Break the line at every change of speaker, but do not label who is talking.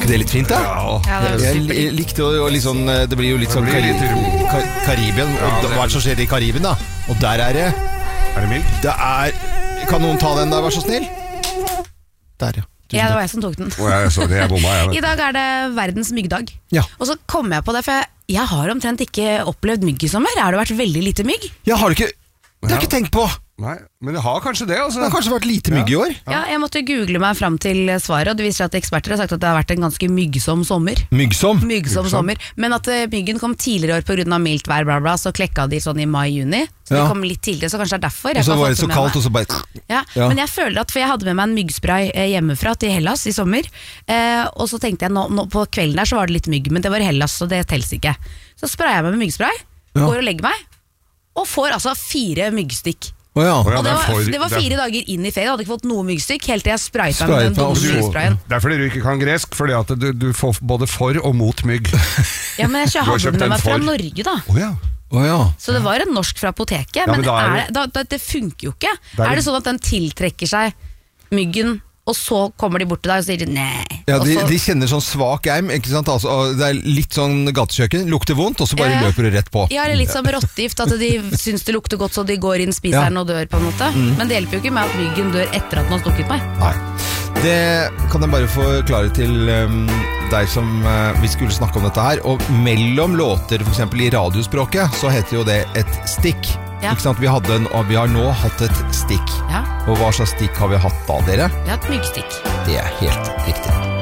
ikke det litt fint da?
Ja,
Jeg likte jo litt sånn, det blir jo litt sånn Karibien, og hva er det som skjer i Karibien da? Og der er det
mildt?
Kan noen ta den der, vær så snill? Der, ja.
Ja, det var jeg som tok den.
Sorry, jeg bomma,
I dag er det verdens myggdag.
Ja.
Og så kom jeg på det, for jeg har omtrent ikke opplevd mygg i sommer. Har det vært veldig lite mygg?
Ja, har du ikke tenkt på?
Nei, men det har kanskje det altså.
Det har kanskje vært lite mygg i år.
Ja, jeg måtte google meg fram til svaret, og det viser at eksperter har sagt at det har vært en ganske myggsom sommer.
Myggsom
sommer. Men at myggen kom tidligere år på grunn av mildt vær, bla bla, så klekka de sånn i mai-juni. Så de kom litt tidligere, så kanskje det er derfor.
Og så var det så kaldt, og så bare...
Ja, men jeg føler at, for jeg hadde med meg en myggspray hjemmefra til Hellas i sommer, og så tenkte jeg, nå på kvelden der så var det litt mygg, men det var Hellas, så det tels ikke. Så sprayet jeg meg med myggspray, går og legger meg, og får altså 4 myggstikk.
Og
det var 4 dager inn i ferie. Jeg hadde ikke fått noe myggstikk helt til jeg sprayet med den dumme myggsprayen.
Det er fordi du ikke kan gresk, fordi at du får både for og mot mygg.
Ja, men jeg hadde den med meg fra Norge da. Så det var en norsk fra apoteket. Men det funker jo ikke. Er det sånn at den tiltrekker seg myggen, og så kommer de bort til deg og sier nei?
Ja, de kjenner sånn svak eim, ikke sant? Altså, det er litt sånn gatekjøkken, lukter vondt, og så bare løper det rett på.
Ja, det er litt som rottegift, at de syns det lukter godt, så de går inn, spiser den og dør på en måte. Men det hjelper jo ikke med at myggen dør etter at den har stukket meg.
Nei. Det kan jeg bare forklare til deg som vi skulle snakke om dette her. Og mellom låter, for eksempel i radiospråket, så heter jo det et stikk. Ikke sant? Vi har nå hatt et stikk. Og hva slags stikk har vi hatt da, dere?
Vi har hatt myggstikk.
Det er helt riktig.